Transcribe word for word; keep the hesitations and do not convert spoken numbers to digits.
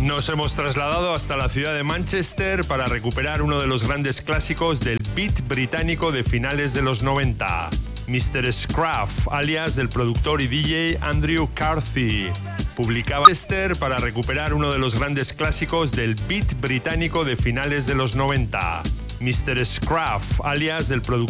Nos hemos trasladado hasta la ciudad de Manchester para recuperar uno de los grandes clásicos del beat británico de finales de los noventa. mister Scruff, alias el productor y D J Andrew Carthy, publicaba Manchester para recuperar uno de los grandes clásicos del beat británico de finales de los noventa. mister Scruff, alias el productor